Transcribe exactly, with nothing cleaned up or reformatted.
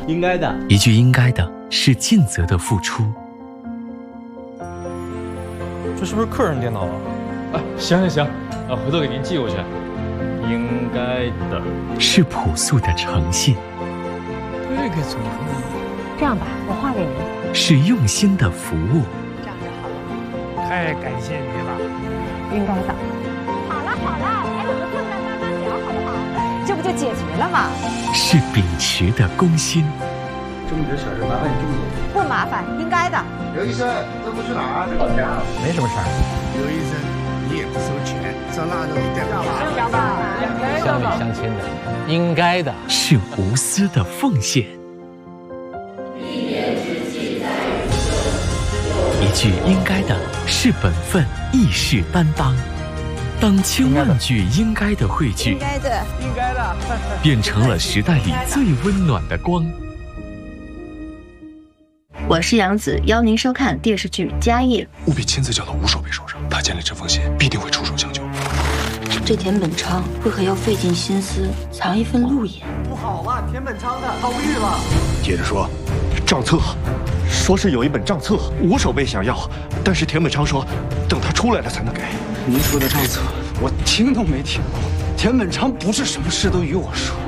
应该的。 一句应该的是尽责的付出。 这是不是客人电脑啊？啊，行行行，啊，回头给您寄过去。应该的是朴素的诚信。 这个怎么呢？ 这样吧，我画给您。 是用心的服务。 这样就好了。 太感谢你了。 应该的。好了好了，哎，我们困难慢慢聊好不好？这不就解决了吗？ 是秉持的公心。 这么点小事，麻烦你这么做。 不麻烦，应该的。 刘医生，这不去哪儿？老家。 没什么事儿。 刘医生，你也不收钱，上那都你带不讲吧， 乡里乡亲的，应该的。 是无私的奉献。一句应该的是本分，义士担当。当千万句应该的汇聚， 应该的， 应该的， 变成了时代里最温暖的光。 我是杨紫，邀您收看电视剧《家业》。 务必亲自叫到吴守备手上，他见了这封信，必定会出手相救。 这田本昌为何要费尽心思藏一份路引？ 不好啊，田本昌的逃狱了。 接着说，账册，说是有一本账册，吴守备想要，但是田本昌说，等他出来了才能给。 您说的账册，我听都没听过。田本昌不是什么事都与我说。